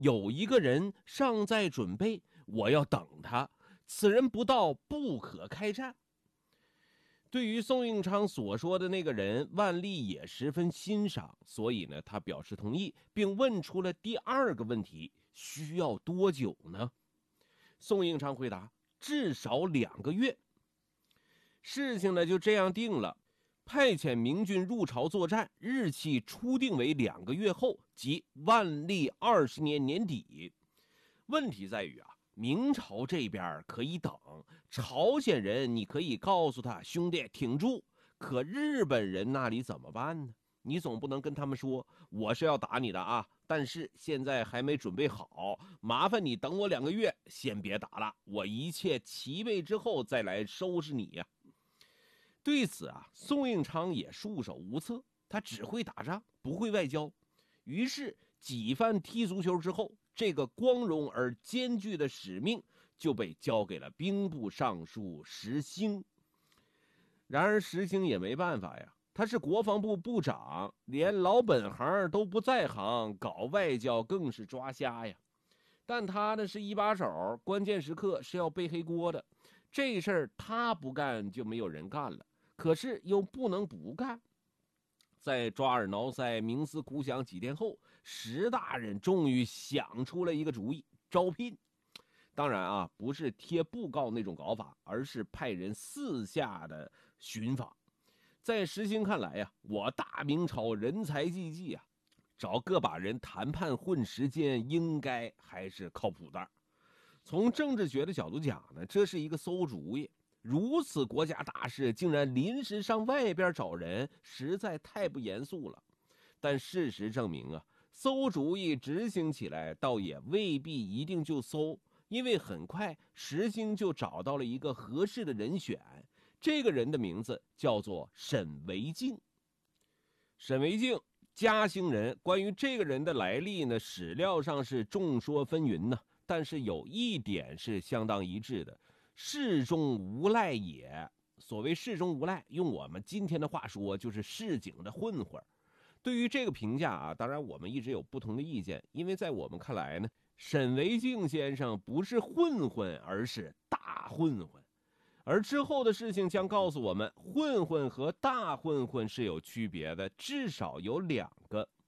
有一个人尚在准备，我要等他，此人不到，不可开战。对于宋应昌所说的那个人，万历也十分欣赏，所以呢，他表示同意，并问出了第二个问题：需要多久呢？宋应昌回答：至少2个月。事情呢就这样定了，派遣明军入朝作战，日期初定为2个月后，即万历20年年底。问题在于明朝这边可以等，朝鲜人你可以告诉他兄弟挺住，可日本人那里怎么办呢？你总不能跟他们说我是要打你的但是现在还没准备好，麻烦你等我2个月，先别打了，我一切齐备之后再来收拾你呀。对此宋应昌也束手无策，他只会打仗，不会外交。于是几番踢足球之后，这个光荣而艰巨的使命就被交给了兵部尚书石兴。然而石兴也没办法呀，他是国防部部长，连老本行都不在行，搞外交更是抓瞎呀。但他呢是一把手，关键时刻是要背黑锅的，这事儿他不干就没有人干了，可是又不能不干。在抓耳挠腮、冥思苦想几天后，石大人终于想出了一个主意：招聘。当然不是贴布告那种搞法，而是派人私下的寻访。在石兴看来我大明朝人才济济找个把人谈判混时间，应该还是靠谱的。从政治学的角度讲呢，这是一个馊主意。如此国家大事，竟然临时上外边找人，实在太不严肃了。但事实证明馊主意执行起来倒也未必一定就馊，因为很快石兴就找到了一个合适的人选。这个人的名字叫做沈惟敬。沈惟敬，嘉兴人。关于这个人的来历呢，史料上是众说纷纭呢，但是有一点是相当一致的：世中无赖也。所谓世中无赖，用我们今天的话说，就是市井的混混。对于这个评价当然我们一直有不同的意见，因为在我们看来呢，沈惟敬先生不是混混，而是大混混。而之后的事情将告诉我们，混混和大混混是有区别的，至少有2个。